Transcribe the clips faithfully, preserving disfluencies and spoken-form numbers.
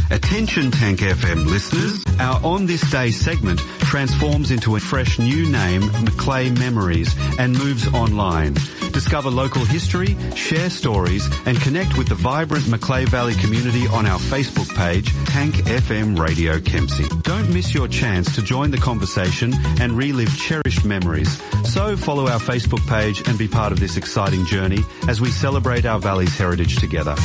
Attention Tank F M listeners, our On This Day segment transforms into a fresh new name, Macleay Memories, and moves online. Discover local history, share stories, and connect with the vibrant Macleay Valley community on our Facebook page, Tank F M Radio Kempsey. Don't miss your chance to join the conversation and relive cherished memories. So follow our Facebook page and be part of this exciting journey as we celebrate our valley's heritage together.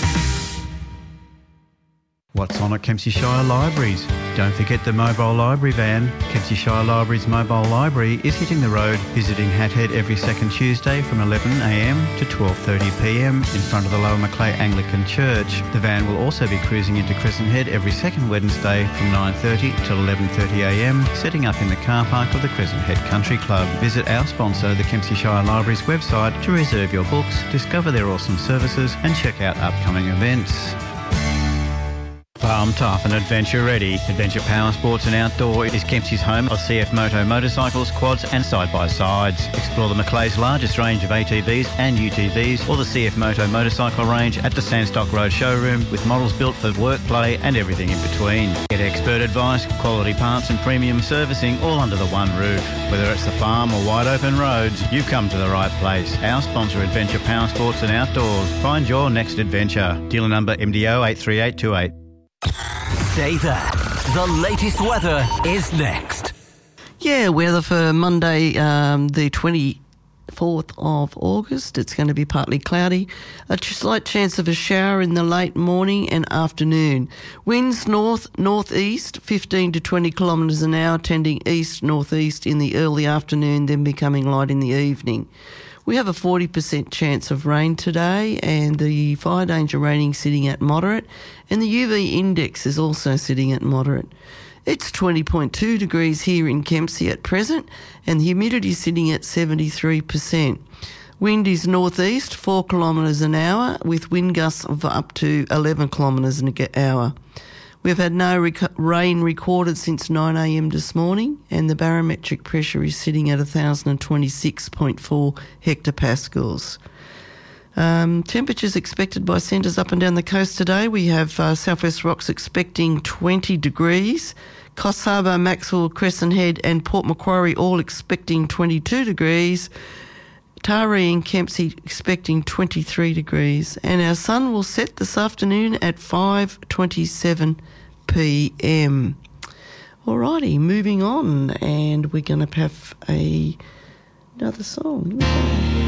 What's on at Kempsey Shire Libraries? Don't forget the mobile library van. Kempsey Shire Libraries mobile library is hitting the road, visiting Hathead every second Tuesday from eleven a m to twelve thirty p m in front of the Lower Macleay Anglican Church. The van will also be cruising into Crescent Head every second Wednesday from nine thirty till eleven thirty a m, setting up in the car park of the Crescent Head Country Club. Visit our sponsor, the Kempsey Shire Libraries website, to reserve your books, discover their awesome services and check out upcoming events. Farm tough and adventure ready. Adventure Power Sports and Outdoor is Kempsey's home of C F Moto motorcycles, quads and side-by-sides. Explore the Macleay's largest range of A T Vs and U T Vs or the C F Moto motorcycle range at the Sandstock Road showroom with models built for work, play and everything in between. Get expert advice, quality parts and premium servicing all under the one roof. Whether it's the farm or wide open roads, you've come to the right place. Our sponsor, Adventure Power Sports and Outdoors. Find your next adventure. Dealer number M D O eight three eight two eight. Stay there. The latest weather is next. Yeah, weather for Monday, um, the twenty-fourth of August. It's going to be partly cloudy. A slight chance of a shower in the late morning and afternoon. Winds north, northeast, fifteen to twenty kilometres an hour, tending east, northeast in the early afternoon, then becoming light in the evening. We have a forty percent chance of rain today and the fire danger rating sitting at moderate and the U V index is also sitting at moderate. It's twenty point two degrees here in Kempsey at present and the humidity is sitting at seventy-three percent. Wind is northeast, four kilometres an hour with wind gusts of up to eleven kilometres an hour. We've had no rec- rain recorded since nine a m this morning and the barometric pressure is sitting at one thousand twenty-six point four hectopascals. Um, temperatures expected by centres up and down the coast today. We have uh, South West Rocks expecting twenty degrees. Coffs Harbour, Maxwell, Crescent Head and Port Macquarie all expecting twenty-two degrees. Taree and Kempsey expecting twenty-three degrees and our sun will set this afternoon at five twenty-seven p m. Alrighty, moving on and we're going to have a, another song.